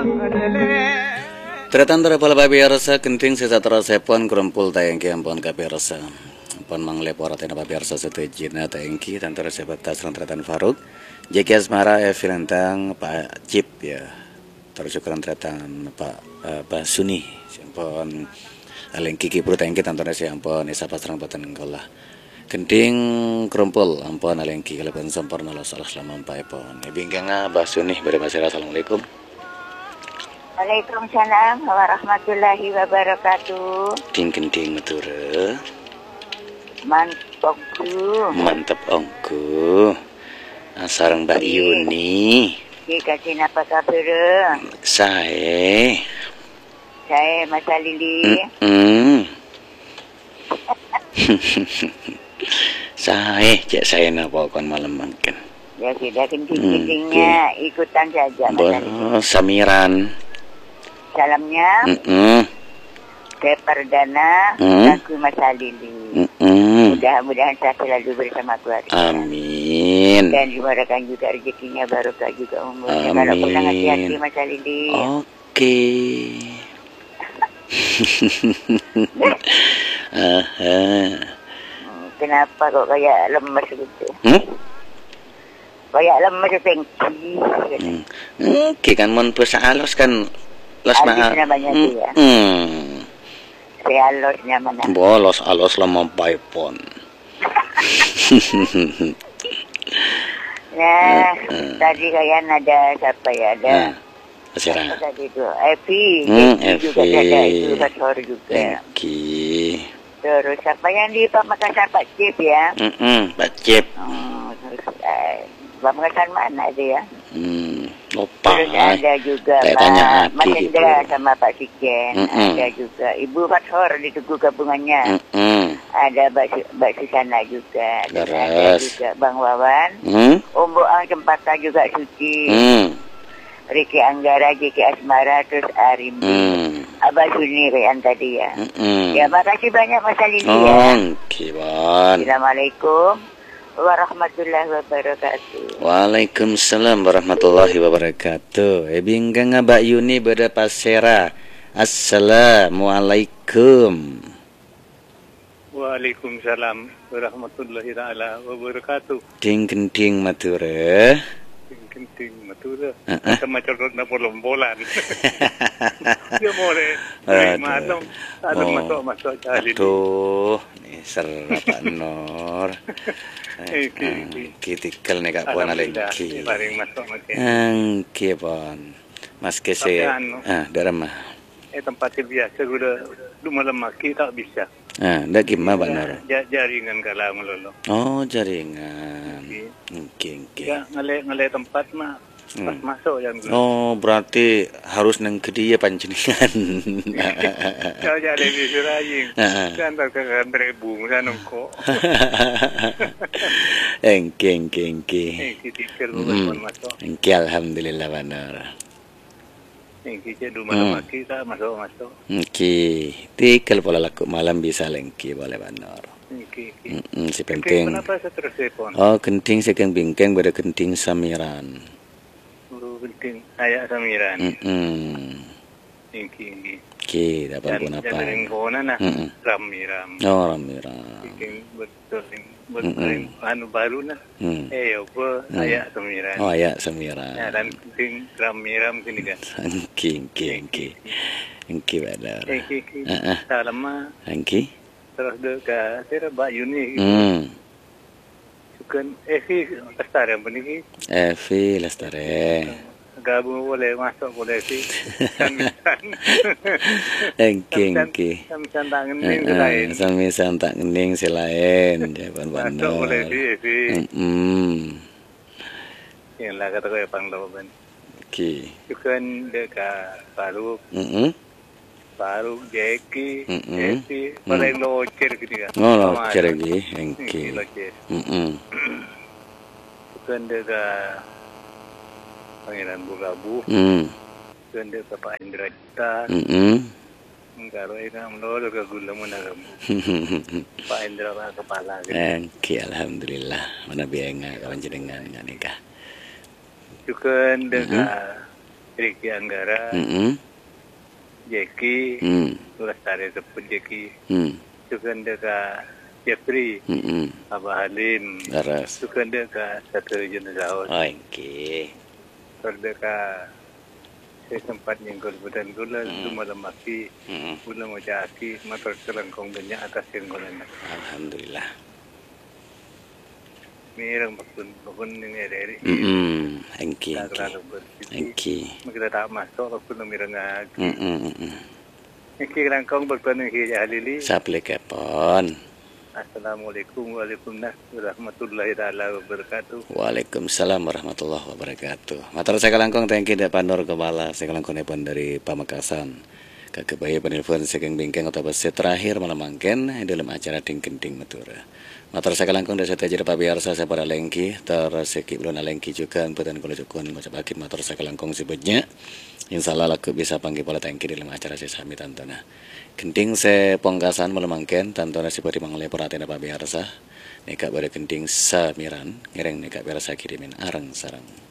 Tretantara pala babiyarsa kenting sesatara sepon kerumpul tayangki ampon kabiyarsa ampon manglepora tena babiyarsa setujina tayangki tantara sebat tasran tretan Faruk Jeki Asmara Filantang Pak Cip ya tersyukuran tretan Pak Suni ampon alengki kipru tayangki tantara si ampon isa pasrang batan engkolah kenting kerumpul ampon alengki kalaban sempurna lo salah selama paipon bingkanga Pak Suni bermasira. Assalamualaikum. Waalaikumsalam warahmatullahi wabarakatuh. Ting matura. Mantap ongku. Sarang Mbak Yuni. Dikasih apa kabar? Saya Masa Lili. Saya napa kon malam makan. Ya sudah kenting-kentingnya ikutan saja. Samiran. Salamnya ke Perdana Lagu Masa Lili. Mudah-mudahan saya selalu bersama keluarga. Amin. Dan dimudahkan juga rezekinya, barokah juga umurnya. Kalau pulang hati-hati Masa Lili. Oke. Kenapa kok kayak lemes gitu? Kayak lemes tengki. Oke kan mon puasa alus kan. Habis namanya itu ya. Alosnya mana? Bolos alos lama paipon. Nah, tadi kayak ada siapa ya? Ada siapa tadi itu? Evi. Juga ada itu Fathor juga. Terus siapa yang di Pamekasan Pak Cip ya? Pak Cip. Terus Pamekasan mana itu ya? Lupa. Terus ada juga Pak Mas Indra sama Pak Siken. Ada juga Ibu Fathor di Tugu Gabungannya. Ada Mbak Susana juga. Dan ada juga Bang Wawan. Om Boang Cempaka juga Suci. Riki Anggara, Jeki Asmara, terus Arimbi. Abah Suni yang tadi ya. Ya makasih banyak Mas Lili ya. Assalamualaikum warahmatullahi wabarakatuh. Waalaikumsalam warahmatullahi wabarakatuh. Bingkang Mbak Yuni beda pasera. Assalamualaikum. Waalaikumsalam warahmatullahi taala wabarakatuh. Ting matura. Ting matura. Macam na polombolan. Dia boleh. Ada masuk kali. Tuh, ini serap Pak Nur. Kitikal nih Kak Puan Alengki. Angki Puan. Mas kese. Darama. Tempat biasa gua malam maki tak bisa. Ndak gimana Pak Nur? Jaringan kalah melolo. Oh, jaringan. Angki. Ya, ngale tempat mah pas masuk yang gua. Oh, berarti harus nang kedia panjenengan. Kau jadi disiraying. Kan tak kan berebung sana kok. Engki. Tikir bukan masuk. Engki alhamdulillah Pak Nur. Engki je malam maki tak masuk. Engki. Tikal pola laku malam bisa lengki boleh Pak Nur. Si penting. Kenapa seterus telepon? Oh, kenting sekeng bingkeng pada kenting samiran. Penting ayak samiran. Ki, dapat pun apa? Jadi kona na ramiram. Oh, ramiram. Betul. Anu baru na. Ayak samiran. Oh, ayak samiran. Ya dan penting ramiram sini kan. Engki. Engki badar. Salam mah. Engki. Terus dekat saya Mbak Yuni. Kan Evi Lestari yang penting. Evi Lestari. Gabung boleh masuk boleh sih. Engki. Samisan tak ngening selain. Samisan tak ngening selain. Jawaban Masuk boleh sih Evi. Yang lah kata kau yang lawan. Ki. Kan dekat Faruk. Faruk, Jeki, Evi, paling locer gitu kan. Oh, locer lagi, Engki. Kan dekat Pangeran Burabu. Kan dekat Pak Indra Cita. Kalau ini menurut ke gula mana Pak Indra Pak Kepala. Engki, alhamdulillah. Mana biaya kawan jenengan nikah. Juga dekat Riki Anggara, Jeki, Lestari Tepun Jeki, Sukanda ka Jeffrey, Abah Halim, Sukanda ka Satu Jenazaon. Oke. Sukanda ka saya sempat nyengkol badan gula, malam maki, gula macaki, motor kelangkong banyak atas senggolan. Alhamdulillah. Mirang bakun ini dari. Engki. Kita tak masuk bakun mirang lagi. Engki kelangkong bakun engki jalili. Saple kepon. Assalamualaikum warahmatullahi wabarakatuh. Waalaikumsalam warahmatullahi wabarakatuh. Matur saya kalangkong thank you Panor Kepala saya kalangkong nepon dari Pamekasan. Kakebaya penelpon saking bingkeng atau besi terakhir malam mangken dalam acara ding-ding matura. Matur saya kalangkong dari saya Pak Biarsa saya pada lengki terseki belum lengki juga buatan kalau cukun ngucap akin matur saya kalangkong sebutnya. Insyaallah aku bisa panggil pola tangki dalam acara saya sami tantona. Genting se pongkasan melemangken tantona seperti mangle peratena Pak Biarsa. Nekak pada genting samiran ngereng nekak biarsa kirimin arang sarang.